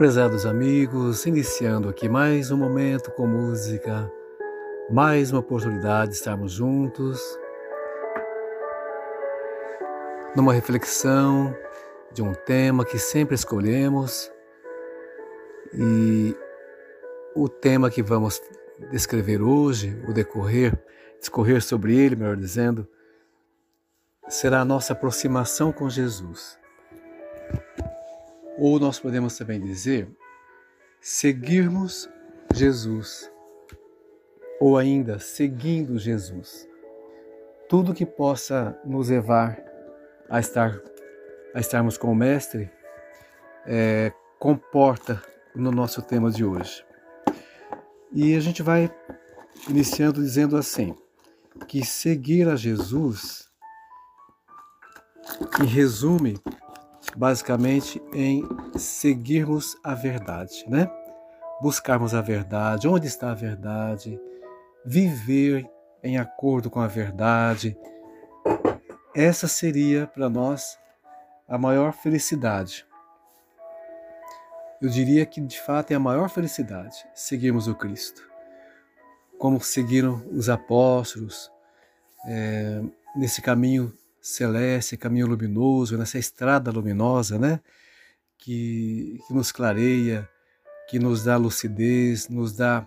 Prezados amigos, iniciando aqui mais um momento com música, mais uma oportunidade de estarmos juntos, numa reflexão de um tema que sempre escolhemos, e o tema que vamos descrever hoje, discorrer sobre ele, melhor dizendo, será a nossa aproximação com Jesus. Ou nós podemos também dizer, seguirmos Jesus, ou ainda, seguindo Jesus. Tudo que possa nos levar a estarmos com o Mestre, comporta no nosso tema de hoje. E a gente vai iniciando dizendo assim, que seguir a Jesus, em resume, basicamente em seguirmos a verdade, né? Buscarmos a verdade, onde está a verdade, viver em acordo com a verdade. Essa seria para nós a maior felicidade. Eu diria que de fato é a maior felicidade, seguirmos o Cristo. Como seguiram os apóstolos, nesse caminho celeste, caminho luminoso, nessa estrada luminosa, né? Que nos clareia, que nos dá lucidez, nos dá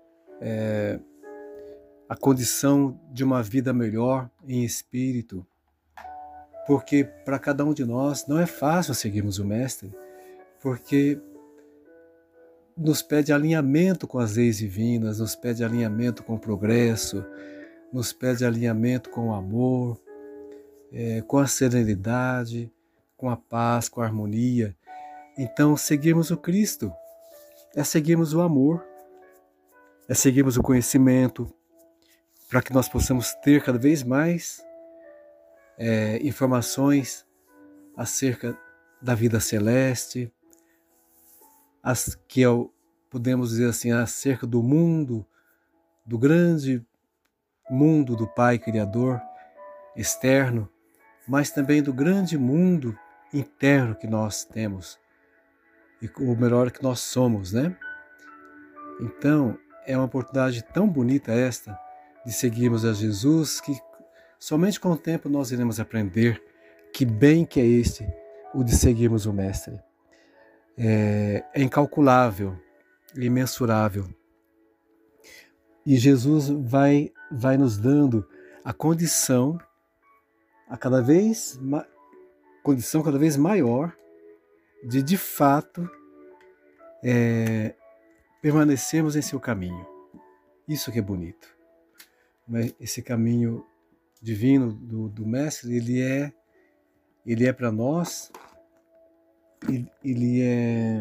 a condição de uma vida melhor em espírito. Porque para cada um de nós não é fácil seguirmos o Mestre, porque nos pede alinhamento com as leis divinas, nos pede alinhamento com o progresso, nos pede alinhamento com o amor, com a serenidade, com a paz, com a harmonia. Então, seguirmos o Cristo é seguirmos o amor, é seguirmos o conhecimento, para que nós possamos ter cada vez mais informações acerca da vida celeste, podemos dizer assim, acerca do mundo, do grande mundo do Pai Criador externo, mas também do grande mundo interno que nós temos, ou melhor, que nós somos, né? Então, é uma oportunidade tão bonita esta, de seguirmos a Jesus, que somente com o tempo nós iremos aprender que bem que é este, o de seguirmos o Mestre. É incalculável, imensurável. E Jesus vai nos dando a condição cada vez maior de fato permanecermos em seu caminho. Isso que é bonito. Esse caminho divino do Mestre, ele é para nós, ele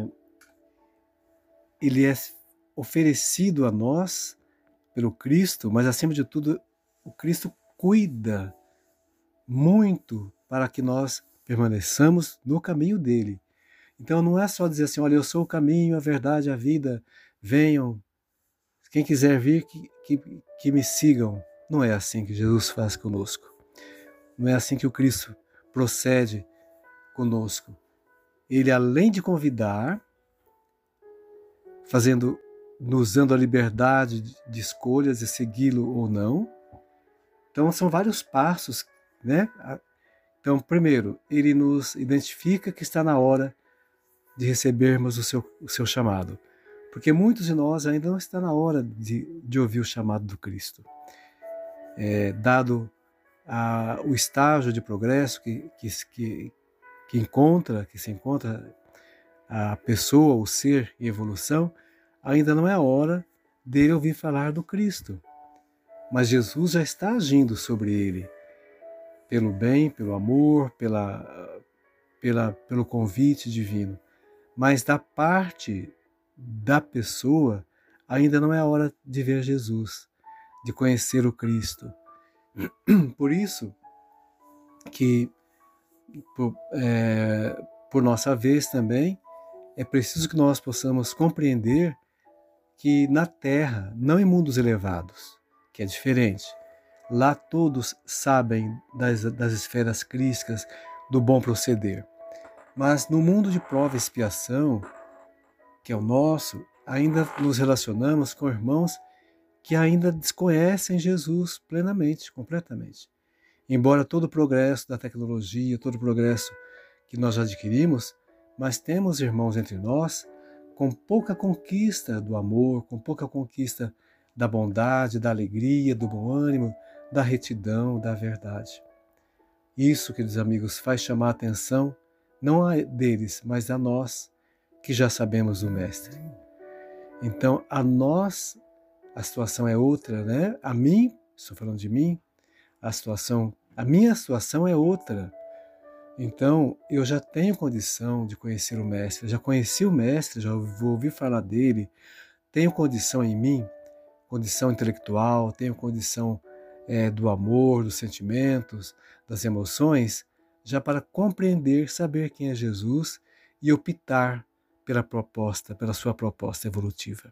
é oferecido a nós pelo Cristo, mas acima de tudo, o Cristo cuida muito para que nós permaneçamos no caminho dele. Então não é só dizer assim, olha, eu sou o caminho, a verdade, a vida, venham, quem quiser vir, que me sigam. Não é assim que Jesus faz conosco. Não é assim que o Cristo procede conosco. Ele, além de convidar, nos dando a liberdade de escolhas, de segui-lo ou não. Então são vários passos, né? Então, primeiro, ele nos identifica que está na hora de recebermos o seu chamado. Porque muitos de nós ainda não está na hora de ouvir o chamado do Cristo. Dado o estágio de progresso que se encontra a pessoa, o ser em evolução, ainda não é a hora dele ouvir falar do Cristo. Mas Jesus já está agindo sobre ele, pelo bem, pelo amor, pelo convite divino. Mas da parte da pessoa, ainda não é a hora de ver Jesus, de conhecer o Cristo. Por isso que, por nossa vez também, é preciso que nós possamos compreender que na Terra, não em mundos elevados, que é diferente, lá todos sabem das esferas crísticas, do bom proceder. Mas no mundo de prova e expiação, que é o nosso, ainda nos relacionamos com irmãos que ainda desconhecem Jesus plenamente, completamente. Embora todo o progresso da tecnologia, todo o progresso que nós adquirimos, mas temos irmãos entre nós com pouca conquista do amor, com pouca conquista da bondade, da alegria, do bom ânimo, da retidão, da verdade. Isso, queridos amigos, faz chamar a atenção não a deles, mas a nós, que já sabemos do Mestre. Então, a nós, a situação é outra, né? A mim, estou falando de mim, a minha situação é outra. Então, eu já tenho condição de conhecer o Mestre, eu já conheci o Mestre, já ouvi falar dele, tenho condição em mim, condição intelectual, tenho condição do amor, dos sentimentos, das emoções, já para compreender, saber quem é Jesus e optar pela sua proposta evolutiva.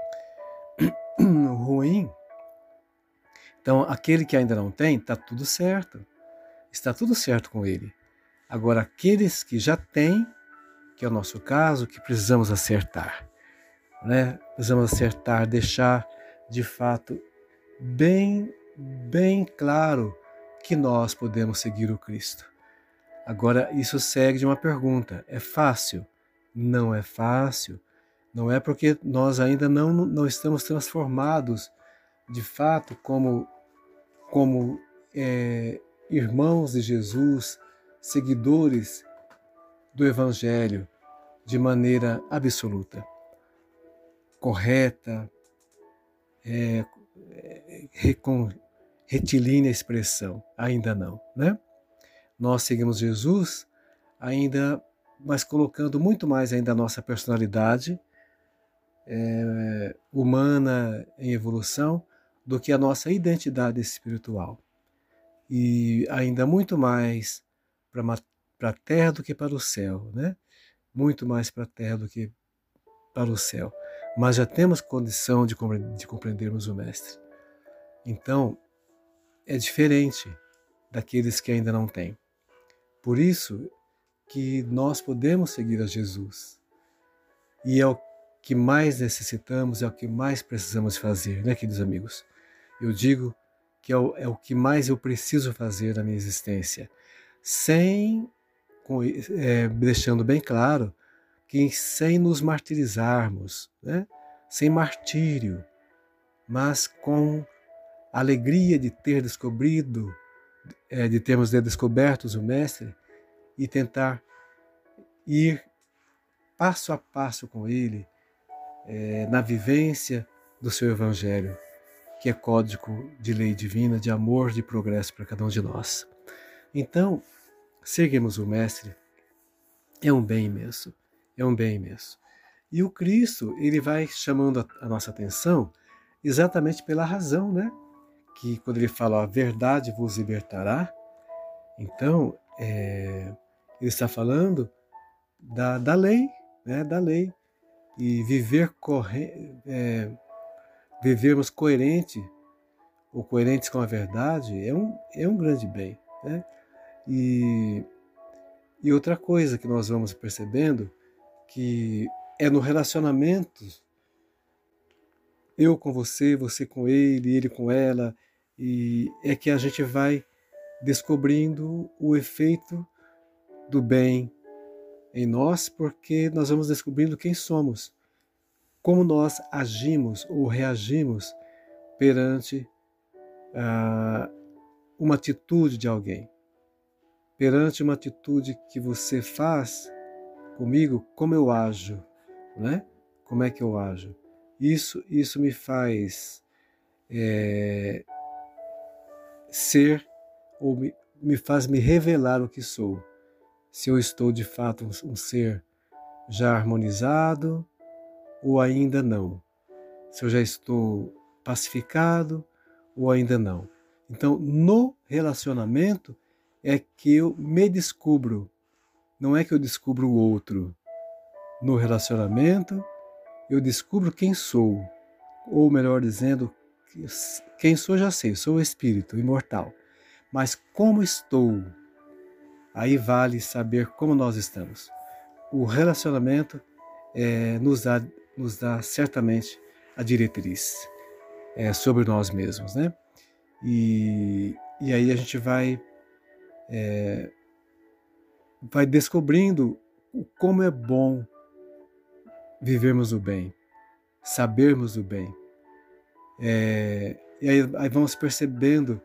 Ruim. Então, aquele que ainda não tem, está tudo certo com ele. Agora, aqueles que já têm, que é o nosso caso, que precisamos acertar, né? Precisamos acertar, deixar de fato bem claro que nós podemos seguir o Cristo. Agora, isso segue de uma pergunta: é fácil? Não é fácil. Não é porque nós ainda não estamos transformados de fato como irmãos de Jesus, seguidores do Evangelho de maneira absoluta, correta, com retilínea expressão. Ainda não, né? Nós seguimos Jesus ainda, mas colocando muito mais ainda a nossa personalidade humana em evolução do que a nossa identidade espiritual. E ainda muito mais para a terra do que para o céu, né? Muito mais para a terra do que para o céu. Mas já temos condição de compreendermos o Mestre. Então, é diferente daqueles que ainda não têm. Por isso que nós podemos seguir a Jesus. E é o que mais necessitamos, é o que mais precisamos fazer, né, queridos amigos? Eu digo que é o que mais eu preciso fazer na minha existência, deixando bem claro que sem nos martirizarmos, né? Sem martírio, mas com alegria de ter descobrido, de termos descobertos o Mestre e tentar ir passo a passo com ele na vivência do seu Evangelho, que é código de lei divina, de amor, de progresso para cada um de nós. Então, seguirmos o Mestre é um bem imenso, E o Cristo, ele vai chamando a nossa atenção exatamente pela razão, né? Que quando ele fala, a verdade vos libertará, então, ele está falando da lei, né? Da lei. E vivermos coerentes com a verdade é um grande bem, né? E outra coisa que nós vamos percebendo, que é no relacionamento, eu com você, você com ele com ela, e é que a gente vai descobrindo o efeito do bem em nós, porque nós vamos descobrindo quem somos, como nós agimos ou reagimos perante uma atitude de alguém, perante uma atitude que você faz comigo, como eu ajo, né? Como é que eu ajo? Isso me faz ser, ou me faz me revelar o que sou. Se eu estou de fato um ser já harmonizado ou ainda não. Se eu já estou pacificado ou ainda não. Então, no relacionamento é que eu me descubro. Não é que eu descubro o outro. No relacionamento, eu descubro quem sou. Ou melhor dizendo, quem sou já sei, sou o espírito imortal. Mas como estou? Aí vale saber como nós estamos. O relacionamento nos dá certamente a diretriz sobre nós mesmos, né? E aí a gente vai descobrindo como é bom vivermos o bem, sabermos o bem. E aí vamos percebendo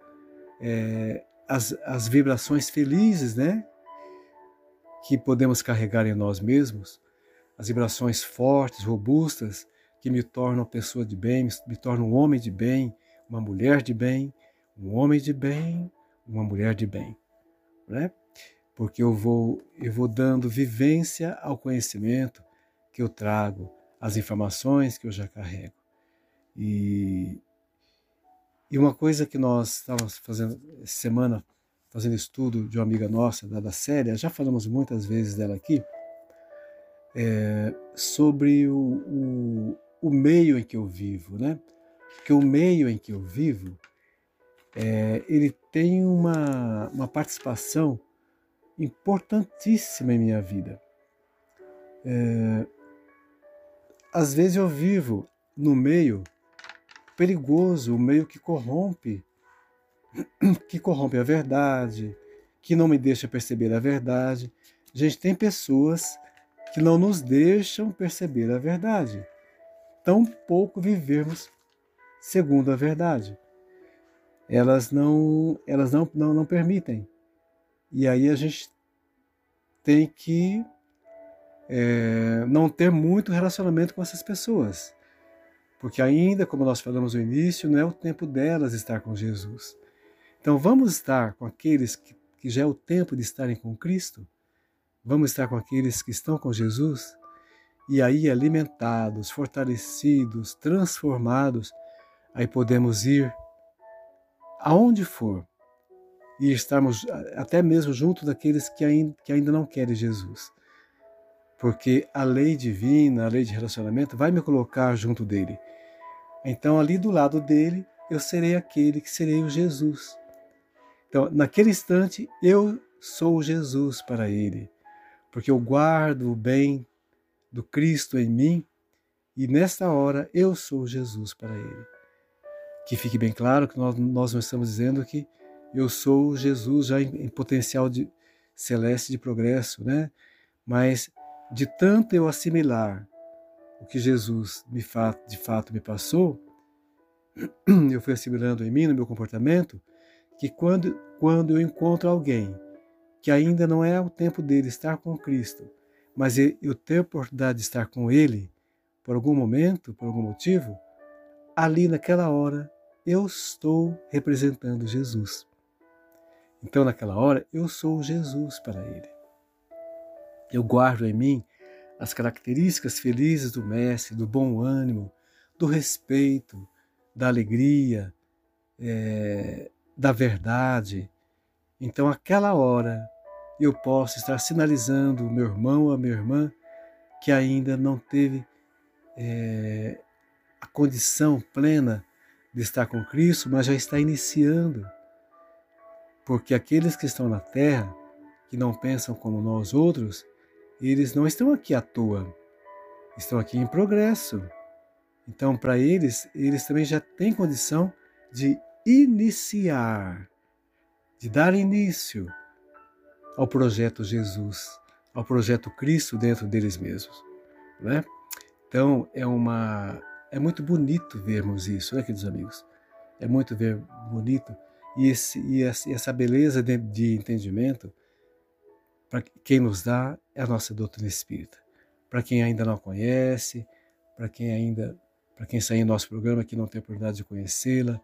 as vibrações felizes, né? Que podemos carregar em nós mesmos, as vibrações fortes, robustas, que me tornam pessoa de bem, me tornam um homem de bem, uma mulher de bem, um homem de bem, uma mulher de bem, né? Porque eu vou dando vivência ao conhecimento que eu trago, às informações que eu já carrego. E uma coisa que nós estávamos fazendo essa semana, fazendo estudo de uma amiga nossa, da Célia, já falamos muitas vezes dela aqui, sobre o meio em que eu vivo, né? Porque o meio em que eu vivo, ele tem uma participação importantíssima em minha vida. Às vezes eu vivo no meio perigoso, um meio que corrompe a verdade, que não me deixa perceber a verdade. Gente, tem pessoas que não nos deixam perceber a verdade, tão pouco vivermos segundo a verdade. Elas não permitem. E aí a gente tem que não ter muito relacionamento com essas pessoas. Porque ainda, como nós falamos no início, não é o tempo delas estar com Jesus. Então vamos estar com aqueles que já é o tempo de estarem com Cristo? Vamos estar com aqueles que estão com Jesus? E aí, alimentados, fortalecidos, transformados, aí podemos ir aonde for e estarmos até mesmo junto daqueles que ainda não querem Jesus. Porque a lei divina, a lei de relacionamento, vai me colocar junto dele. Então, ali do lado dele, eu serei aquele que serei o Jesus. Então, naquele instante, eu sou Jesus para ele, porque eu guardo o bem do Cristo em mim e nesta hora eu sou Jesus para ele. Que fique bem claro que nós não estamos dizendo que eu sou Jesus já em potencial celeste de progresso, né? Mas de tanto eu assimilar o que Jesus de fato me passou, eu fui assimilando em mim, no meu comportamento, que quando eu encontro alguém que ainda não é o tempo dele estar com Cristo, mas eu tenho a oportunidade de estar com ele por algum momento, por algum motivo, ali naquela hora eu estou representando Jesus. Então naquela hora eu sou Jesus para ele. Eu guardo em mim as características felizes do Mestre, do bom ânimo, do respeito, da alegria, da verdade. Então, aquela hora, eu posso estar sinalizando o meu irmão ou a minha irmã que ainda não teve a condição plena de estar com Cristo, mas já está iniciando. Porque aqueles que estão na terra, que não pensam como nós outros, eles não estão aqui à toa, estão aqui em progresso. Então, para eles também já têm condição de iniciar, de dar início ao projeto Jesus, ao projeto Cristo dentro deles mesmos, né? Então, é muito bonito vermos isso, né, queridos amigos? É muito bonito. E essa beleza de entendimento, para quem nos dá, é a nossa doutrina espírita. Para quem ainda não conhece, para quem sair em nosso programa que não tem a oportunidade de conhecê-la,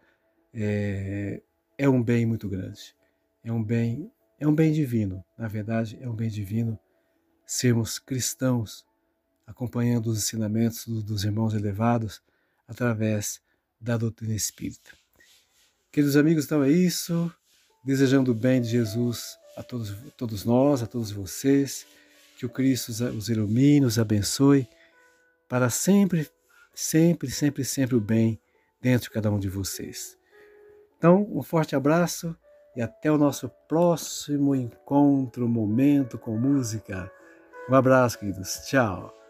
é um bem muito grande. É um bem divino. Na verdade, é um bem divino sermos cristãos, acompanhando os ensinamentos dos irmãos elevados através da doutrina espírita. Queridos amigos, então é isso. Desejando o bem de Jesus a todos nós, a todos vocês. Que o Cristo os ilumine, os abençoe, para sempre, sempre, sempre, sempre o bem dentro de cada um de vocês. Então, um forte abraço e até o nosso próximo encontro, momento com música. Um abraço, queridos. Tchau.